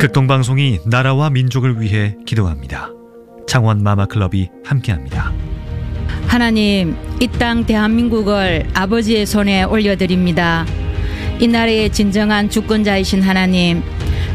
극동방송이 나라와 민족을 위해 기도합니다. 창원 마마클럽이 함께합니다. 하나님, 이 땅 대한민국을 아버지의 손에 올려드립니다. 이 나라의 진정한 주권자이신 하나님,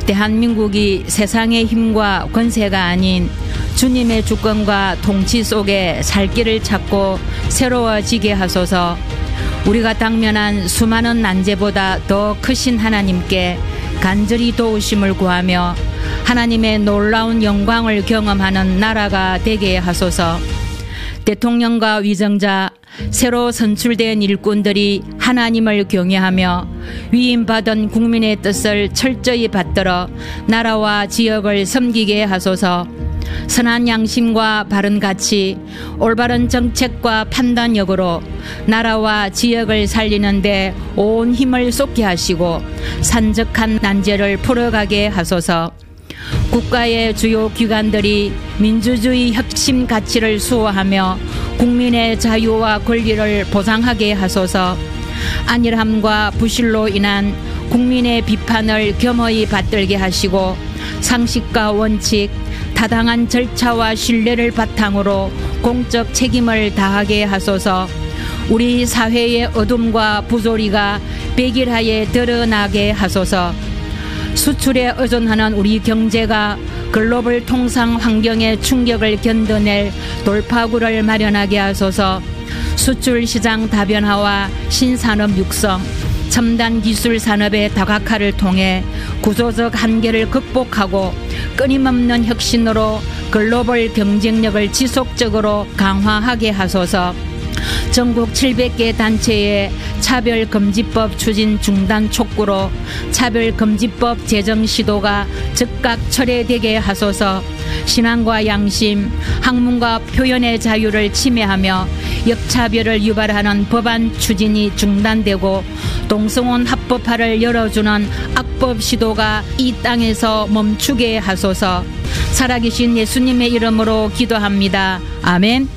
대한민국이 세상의 힘과 권세가 아닌 주님의 주권과 통치 속에 살 길을 찾고 새로워지게 하소서. 우리가 당면한 수많은 난제보다 더 크신 하나님께 간절히 도우심을 구하며 하나님의 놀라운 영광을 경험하는 나라가 되게 하소서. 대통령과 위정자, 새로 선출된 일꾼들이 하나님을 경외하며 위임받은 국민의 뜻을 철저히 받들어 나라와 지역을 섬기게 하소서. 선한 양심과 바른 가치, 올바른 정책과 판단력으로 나라와 지역을 살리는 데 온 힘을 쏟게 하시고 산적한 난제를 풀어가게 하소서. 국가의 주요 기관들이 민주주의 핵심 가치를 수호하며 국민의 자유와 권리를 보장하게 하소서. 안일함과 부실로 인한 국민의 비판을 겸허히 받들게 하시고 상식과 원칙, 타당한 절차와 신뢰를 바탕으로 공적 책임을 다하게 하소서. 우리 사회의 어둠과 부조리가 백일하에 드러나게 하소서. 수출에 의존하는 우리 경제가 글로벌 통상 환경의 충격을 견뎌낼 돌파구를 마련하게 하소서. 수출 시장 다변화와 신산업 육성, 첨단 기술 산업의 다각화를 통해 구조적 한계를 극복하고 끊임없는 혁신으로 글로벌 경쟁력을 지속적으로 강화하게 하소서. 전국 700개 단체의 차별금지법 추진 중단 촉구로 차별금지법 제정 시도가 즉각 철회되게 하소서. 신앙과 양심, 학문과 표현의 자유를 침해하며 역차별을 유발하는 법안 추진이 중단되고 동성혼 합법화를 열어주는 악법 시도가 이 땅에서 멈추게 하소서. 살아계신 예수님의 이름으로 기도합니다. 아멘.